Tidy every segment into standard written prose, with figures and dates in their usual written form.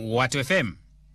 Watu FM.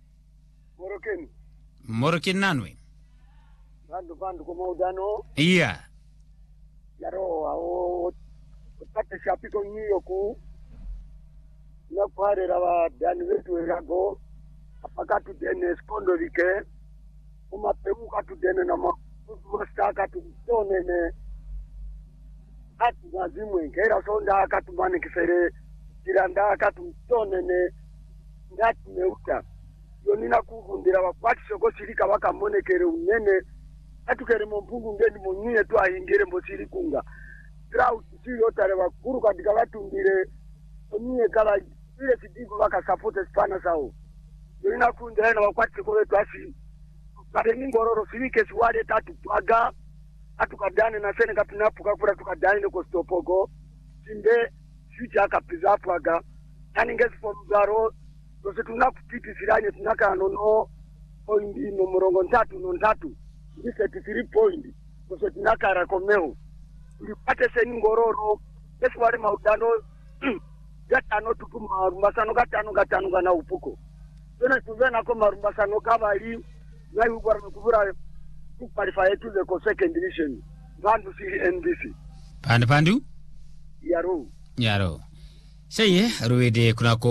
Morokin nanwe. Bandu kwa maudano. Iya. Yaro ao pate shapiko nyiyo ku na kware rawa dani wetu erago apakatu dene skondo rike umapemu katu dene na mastaka tu tonene atu nazimwe ngera sonda katu mane kisere kiranda katu tonene ngati meuta yonina kugundira bakwati soko shirika bakamonekere unene atukere mpungu ngeni munyiye tu ahingire mbosiri kunga drought siyo tare bakuru katika batungire onyiye kala ile kidigo baka support spana sao yonina kundira na bakwati soko wetu asi kare ngororo sirike siwale tatu twaga atukadane na sene kapinapu kakura tukadane ko stopoko sinde future akapiza pwaga yani ngezi for mzaro Kose tunakupiti siranye tunaka nono point no murongo ntatu ndise 3 point kose tunaka rakomeo ulipate seni ngororo yesu wale maudano gatano tukuma rumbasano gatano gana upuko tuna tuvena ko marumbasano kabali ngai ugwara mukuvura kuqualify to the second division vandu si NBC pandu yaro seye ruwede kunako